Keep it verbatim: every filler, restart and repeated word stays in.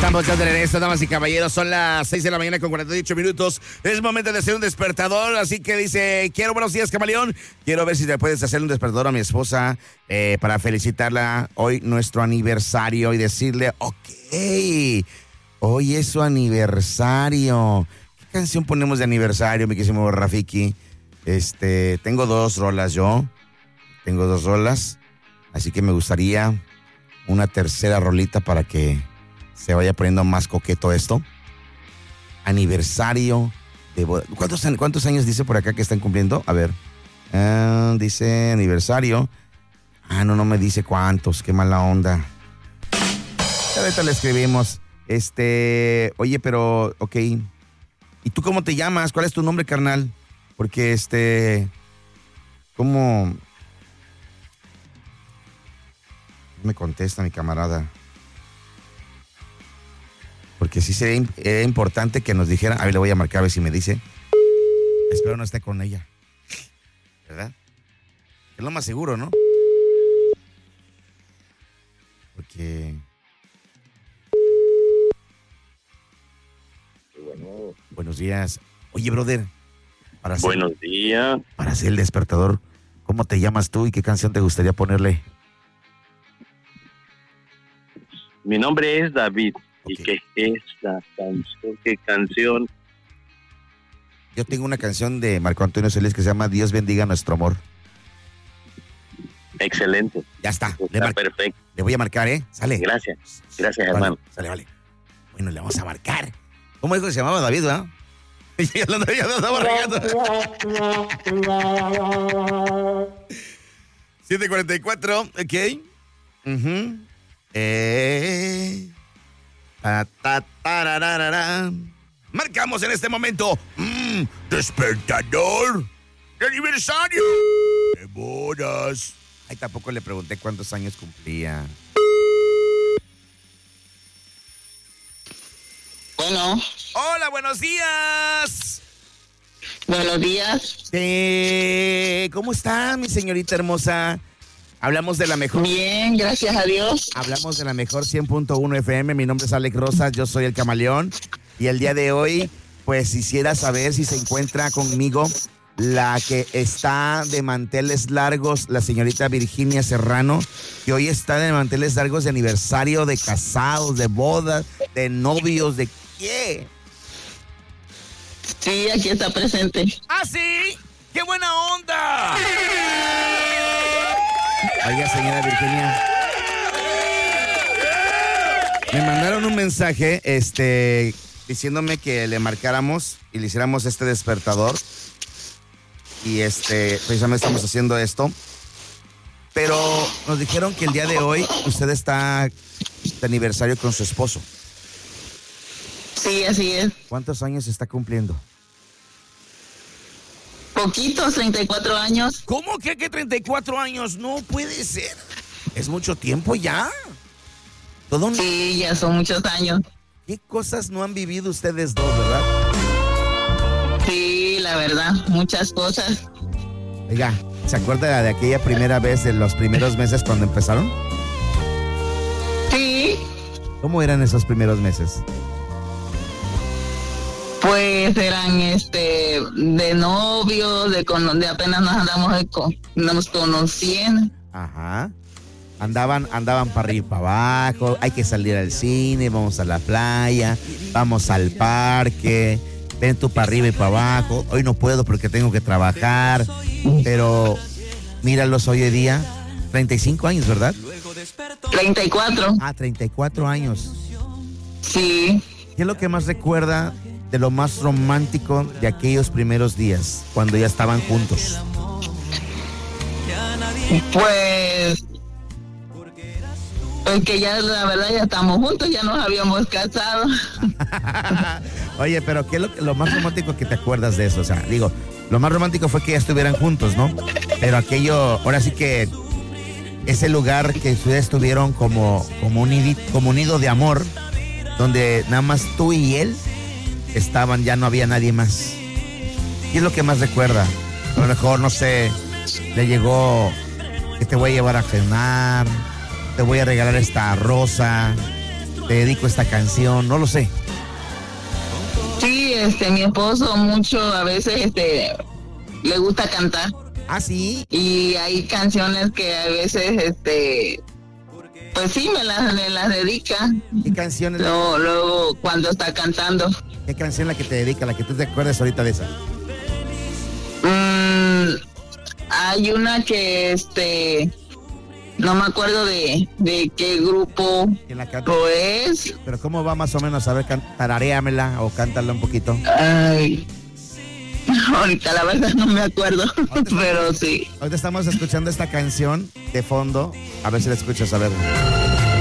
estamos ya de regreso, damas y caballeros. Son las seis de la mañana con cuarenta y ocho minutos. Es momento de hacer un despertador. Así que dice, quiero buenos días, camaleón. Quiero ver si te puedes hacer un despertador a mi esposa eh, para felicitarla hoy nuestro aniversario y decirle, ok, hoy es su aniversario. ¿Qué canción ponemos de aniversario, mi querísimo Rafiki? Este, tengo dos rolas yo. Tengo dos rolas. Así que me gustaría una tercera rolita para que se vaya poniendo más coqueto esto. Aniversario de boda. ¿Cuántos, ¿Cuántos años dice por acá que están cumpliendo? A ver. Uh, dice aniversario. Ah, no, no me dice cuántos. Qué mala onda. Ahorita le escribimos. Este, oye, pero, ok. ¿Y tú cómo te llamas? ¿Cuál es tu nombre, carnal? Porque, este, ¿cómo me contesta mi camarada? Porque sí sería era importante que nos dijera. A ver, le voy a marcar a ver si me dice. Espero no esté con ella. ¿Verdad? Es lo más seguro, ¿no? Porque... Bueno. Buenos días. Oye, brother. Para hacer, Buenos días. Para hacer el despertador, ¿cómo te llamas tú y qué canción te gustaría ponerle? Mi nombre es David. Okay. ¿Y qué es la canción? ¿Qué canción? Yo tengo una canción de Marco Antonio Solís que se llama Dios bendiga nuestro amor. Excelente. Ya está. Está Le mar- perfecto. Le voy a marcar, ¿eh? Sale. Gracias. Gracias, Vale, hermano. Sale, vale. Bueno, le vamos a marcar. ¿Cómo dijo que se llamaba David, verdad? Ya lo ya lo estamos regando. siete cuarenta y cuatro, ok. Uh-huh. Eh... Ta, ta, tararara. Marcamos en este momento. Mm, despertador de aniversario de bodas. Ay, tampoco le pregunté cuántos años cumplía. Bueno. Hola, buenos días. Buenos días. Eh, ¿Cómo está, mi señorita hermosa? Hablamos de la mejor. Bien, gracias a Dios. Hablamos de la mejor cien punto uno F M. Mi nombre es Alex Rosas, yo soy el camaleón. Y el día de hoy, pues quisiera saber si se encuentra conmigo la que está de manteles largos, la señorita Virginia Serrano, que hoy está de manteles largos de aniversario, de casados, de bodas, de novios, de qué. Sí, aquí está presente. ¿Ah, sí? ¡Qué buena onda! Oiga, señora Virginia, me mandaron un mensaje, este, diciéndome que le marcáramos y le hiciéramos este despertador. Y este, precisamente estamos haciendo esto. Pero nos dijeron que el día de hoy usted está de aniversario con su esposo. Sí, así es. ¿Cuántos años está cumpliendo? Poquitos, treinta y cuatro años. ¿Cómo que, que treinta y cuatro años? No puede ser. Es mucho tiempo ya. Todo un... Sí, ya son muchos años. ¿Qué cosas no han vivido ustedes dos, verdad? Sí, la verdad, muchas cosas. Oiga, ¿se acuerda de aquella primera vez, de los primeros meses cuando empezaron? Sí. ¿Cómo eran esos primeros meses? Pues eran este de novios, de, con, de apenas nos andamos con, nos conociendo. Ajá. Andaban, andaban para arriba y para abajo, hay que salir al cine, vamos a la playa, vamos al parque, ven tú para arriba y para abajo. Hoy no puedo porque tengo que trabajar, pero míralos hoy en día, treinta y cinco años, ¿verdad? treinta y cuatro. Ah, treinta y cuatro años. Sí. ¿Qué es lo que más recuerda de lo más romántico de aquellos primeros días, cuando ya estaban juntos? Pues, pues que ya la verdad ya estamos juntos, ya nos habíamos casado. Oye, pero ¿qué es lo, lo más romántico que te acuerdas de eso? O sea, digo, lo más romántico fue que ya estuvieran juntos, ¿no? Pero aquello, ahora sí que ese lugar que ustedes estuvieron como, como, un, nido, como un nido de amor, donde nada más tú y él estaban, ya no había nadie más. ¿Qué es lo que más recuerda? A lo mejor, no sé, le llegó que te voy a llevar a cenar, te voy a regalar esta rosa, te dedico esta canción, no lo sé. Sí, este, mi esposo mucho a veces, este, le gusta cantar. Ah, sí. Y hay canciones que a veces, este, pues sí, me las, me las dedica. ¿Qué canción es? Luego, luego cuando está cantando. ¿Qué canción es la que te dedica, la que tú te acuerdas ahorita de esa? Mm, hay una que, este, no me acuerdo de, de qué grupo ¿Quién la canta? es. Pero ¿cómo va más o menos? A ver, can- tararéamela o cántala un poquito. Ay, ahorita la verdad no me acuerdo, Ahorita pero estamos- sí. Ahorita estamos escuchando esta canción de fondo. A ver si la escuchas, a ver.